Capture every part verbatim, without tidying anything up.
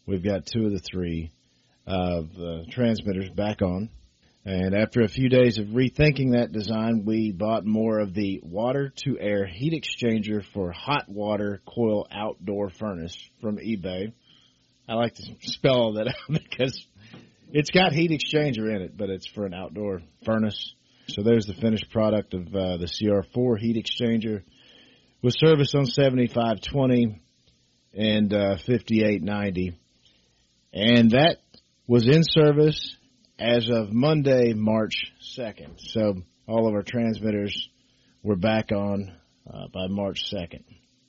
we've got two of the three of the transmitters back on. And after a few days of rethinking that design, we bought more of the water-to-air heat exchanger for hot water coil outdoor furnace from eBay. I like to spell all that out because it's got heat exchanger in it, but it's for an outdoor furnace. So there's the finished product of uh, the C R four heat exchanger with service on seventy-five twenty and uh, fifty-eight ninety. And that was in service as of Monday, March second. So all of our transmitters were back on uh, by March second.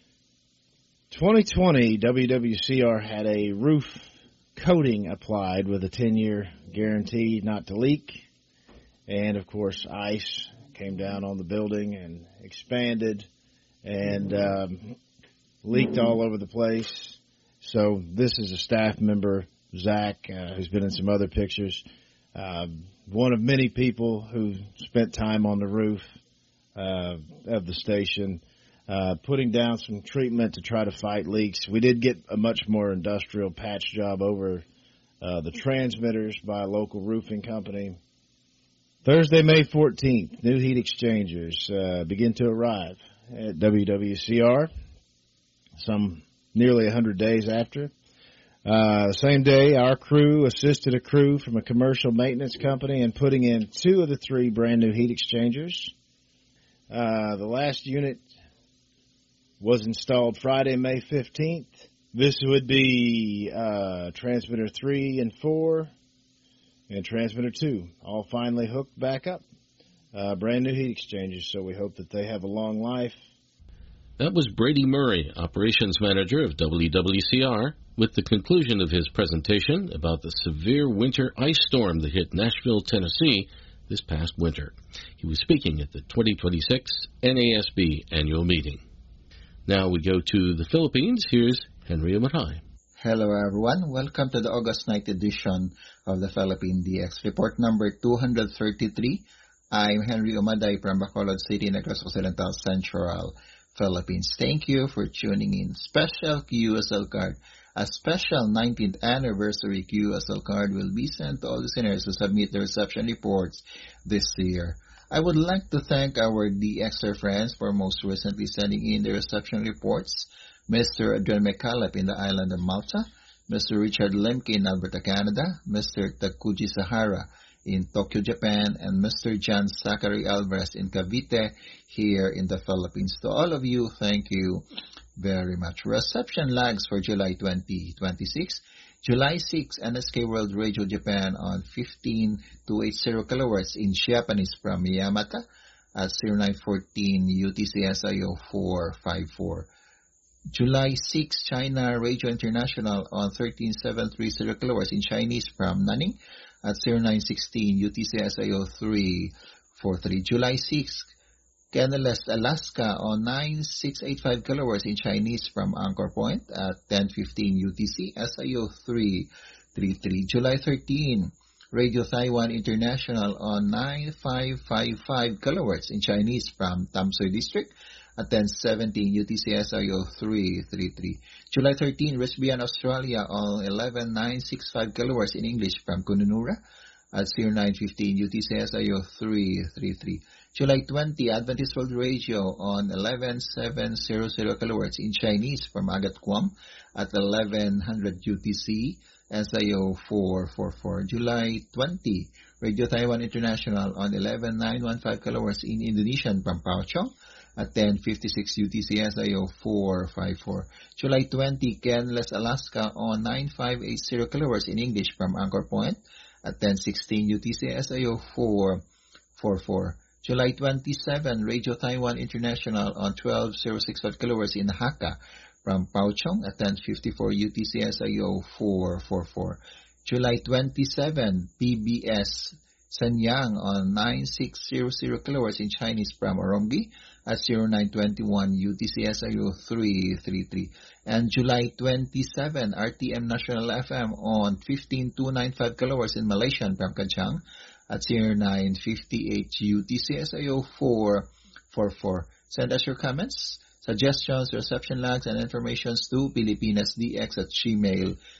twenty twenty, W W C R had a roof coating applied with a ten-year guarantee not to leak. And, of course, ice came down on the building and expanded and um, leaked all over the place. So this is a staff member, Zach, uh, who's been in some other pictures. Uh, one of many people who spent time on the roof uh, of the station, uh, putting down some treatment to try to fight leaks. We did get a much more industrial patch job over uh, the transmitters by a local roofing company. Thursday, May fourteenth, new heat exchangers uh, begin to arrive at W W C R, some nearly one hundred days after. Uh, same day, our crew assisted a crew from a commercial maintenance company in putting in two of the three brand new heat exchangers. Uh, the last unit was installed Friday, May fifteenth. This would be uh, transmitter three and four and transmitter two, all finally hooked back up. Uh, brand new heat exchangers, so we hope that they have a long life. That was Brady Murray, Operations Manager of W W C R, with the conclusion of his presentation about the severe winter ice storm that hit Nashville, Tennessee this past winter. He was speaking at the twenty twenty-six N A S B annual meeting. Now we go to the Philippines. Here's Henry Amatay. Hello everyone. Welcome to the August ninth edition of the Philippine D X Report number two hundred thirty-three. I'm Henry Umaday from Bacolod City, Negros Occidental, Central Philippines. Thank you for tuning in. Special Q S L card. A special nineteenth anniversary Q S L card will be sent to all listeners who submit their reception reports this year. I would like to thank our D Xer friends for most recently sending in their reception reports. Mister Adrian McCallop in the island of Malta, Mister Richard Lemke in Alberta, Canada, Mister Takuji Sahara in Tokyo, Japan, and Mister John Zachary Alvarez in Cavite here in the Philippines. To all of you, thank you very much. Reception lags for July twenty twenty-six. July sixth, N S K World Radio Japan on fifteen to eighty kilohertz in Japanese from Yamata at zero nine fourteen U T C S I O four five four. July sixth, China Radio International on thirteen seven thirty kilohertz in Chinese from Nanning at zero nine sixteen U T C S I O three four three. July sixth, Canales, Alaska on nine six eight five kilohertz in Chinese from Anchor Point at ten fifteen U T C S I O three three three. July thirteenth, Radio Taiwan International on nine five five five kilohertz in Chinese from Tamsui District at ten seventeen U T C S I O three three three. July thirteenth, Risbian Australia on eleven nine six five kilohertz in English from Kununura at zero nine fifteen U T C S I O three three three. July twentieth, Adventist World Radio on eleven seven hundred kilohertz in Chinese from Agat Guam at eleven hundred U T C S I O four four four. July twentieth, Radio Taiwan International on eleven nine fifteen kilohertz in Indonesian from Pauchong at ten fifty-six U T C S I O four five four. July twentieth, Canales, Alaska on nine five eight zero kilohertz in English from Anchor Point at ten sixteen U T C S I O four four four. July twenty-seventh, Radio Taiwan International on twelve thousand sixty-five kilohertz in Hakka from Pauchong at ten fifty-four U T C S I O four four four. July twenty-seventh, P B S Sanyang on nine six zero zero kilohertz in Chinese from Oronggi at zero nine twenty-one U T C S I O three three three. And July twenty-seventh, R T M National F M on fifteen two ninety-five kilohertz in Malaysian from Kajang at zero nine fifty-eight U T C S I O four four four. Send us your comments, suggestions, reception lags, and informations to filipinasdx at gmail